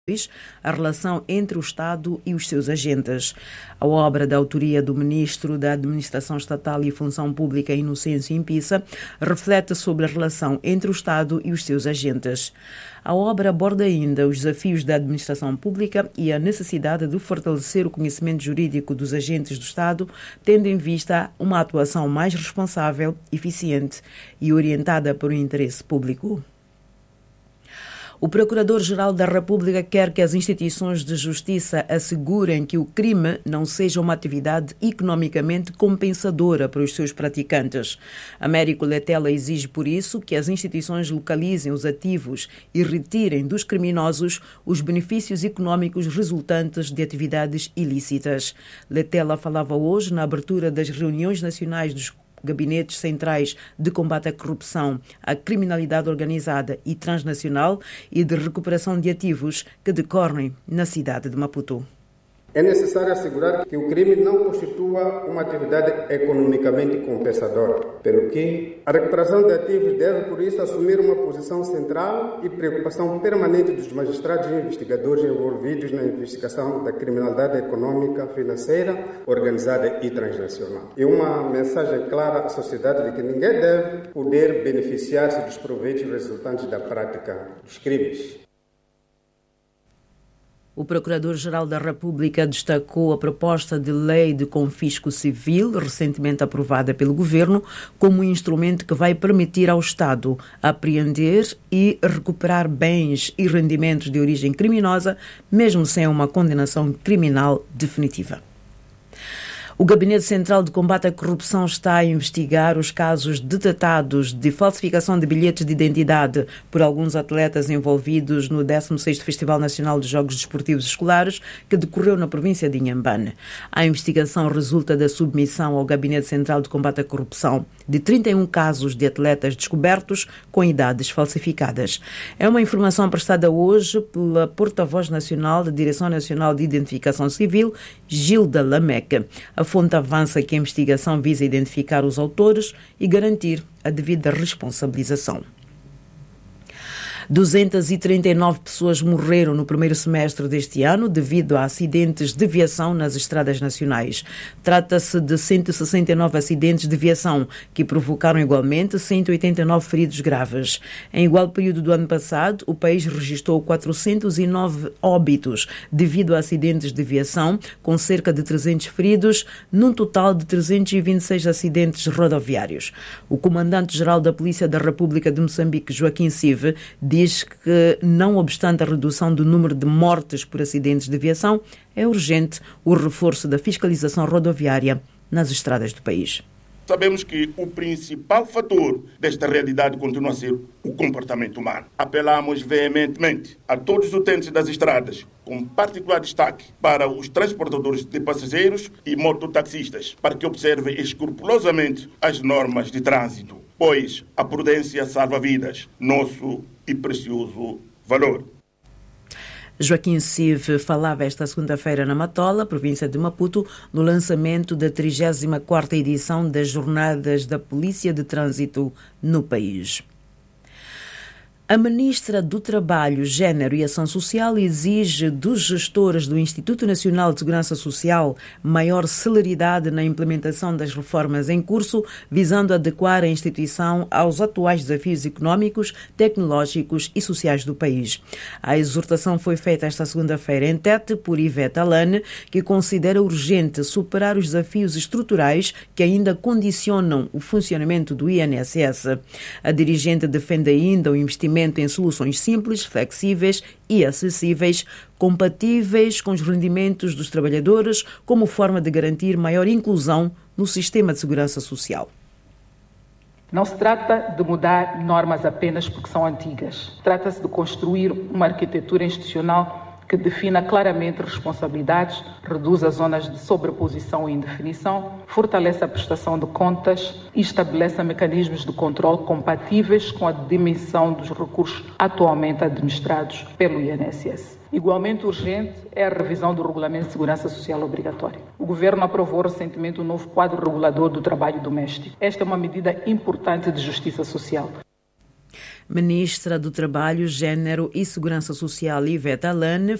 a relação entre o Estado e os seus agentes. A obra da autoria do Ministro da Administração Estatal e Função Pública, Inocêncio Impissa, reflete sobre a relação entre o Estado e os seus agentes. A obra aborda ainda os desafios da administração pública e a necessidade de fortalecer o conhecimento jurídico dos agentes do Estado, tendo em vista uma atuação mais responsável, eficiente e orientada para o interesse público. O Procurador-Geral da República quer que as instituições de justiça assegurem que o crime não seja uma atividade economicamente compensadora para os seus praticantes. Américo Letela exige, por isso, que as instituições localizem os ativos e retirem dos criminosos os benefícios econômicos resultantes de atividades ilícitas. Letela falava hoje na abertura das reuniões nacionais dos gabinetes centrais de combate à corrupção, à criminalidade organizada e transnacional e de recuperação de ativos que decorrem na cidade de Maputo. É necessário assegurar que o crime não constitua uma atividade economicamente compensadora, pelo que a recuperação de ativos deve, por isso, assumir uma posição central e preocupação permanente dos magistrados e investigadores envolvidos na investigação da criminalidade econômica, financeira, organizada e transnacional. E uma mensagem clara à sociedade de que ninguém deve poder beneficiar-se dos proveitos resultantes da prática dos crimes. O Procurador-Geral da República destacou a proposta de lei de confisco civil, recentemente aprovada pelo Governo, como um instrumento que vai permitir ao Estado apreender e recuperar bens e rendimentos de origem criminosa, mesmo sem uma condenação criminal definitiva. O Gabinete Central de Combate à Corrupção está a investigar os casos detectados de falsificação de bilhetes de identidade por alguns atletas envolvidos no 16º Festival Nacional de Jogos Desportivos Escolares, que decorreu na província de Inhambane. A investigação resulta da submissão ao Gabinete Central de Combate à Corrupção de 31 casos de atletas descobertos com idades falsificadas. É uma informação prestada hoje pela porta-voz nacional da Direção Nacional de Identificação Civil, Gilda Lameque. A fonte avança que a investigação visa identificar os autores e garantir a devida responsabilização. 239 pessoas morreram no primeiro semestre deste ano devido a acidentes de viação nas estradas nacionais. Trata-se de 169 acidentes de viação, que provocaram igualmente 189 feridos graves. Em igual período do ano passado, o país registrou 409 óbitos devido a acidentes de viação, com cerca de 300 feridos, num total de 326 acidentes rodoviários. O comandante-geral da Polícia da República de Moçambique, Joaquim Sive, diz que, não obstante a redução do número de mortes por acidentes de viação, é urgente o reforço da fiscalização rodoviária nas estradas do país. Sabemos que o principal fator desta realidade continua a ser o comportamento humano. Apelamos veementemente a todos os utentes das estradas, com particular destaque para os transportadores de passageiros e mototaxistas, para que observem escrupulosamente as normas de trânsito, pois a prudência salva vidas, nosso e precioso valor. Joaquim Sive falava esta segunda-feira na Matola, província de Maputo, no lançamento da 34ª edição das Jornadas da Polícia de Trânsito no país. A Ministra do Trabalho, Gênero e Ação Social exige dos gestores do Instituto Nacional de Segurança Social maior celeridade na implementação das reformas em curso, visando adequar a instituição aos atuais desafios económicos, tecnológicos e sociais do país. A exortação foi feita esta segunda-feira em Tete por Ivete Alane, que considera urgente superar os desafios estruturais que ainda condicionam o funcionamento do INSS. A dirigente defende ainda o investimento em soluções simples, flexíveis e acessíveis, compatíveis com os rendimentos dos trabalhadores, como forma de garantir maior inclusão no sistema de segurança social. Não se trata de mudar normas apenas porque são antigas. Trata-se de construir uma arquitetura institucional que defina claramente responsabilidades, reduza zonas de sobreposição e indefinição, fortalece a prestação de contas e estabelece mecanismos de controle compatíveis com a dimensão dos recursos atualmente administrados pelo INSS. Igualmente urgente é a revisão do Regulamento de Segurança Social Obrigatório. O Governo aprovou recentemente o novo quadro regulador do trabalho doméstico. Esta é uma medida importante de justiça social. Ministra do Trabalho, Gênero e Segurança Social, Ivete Alane,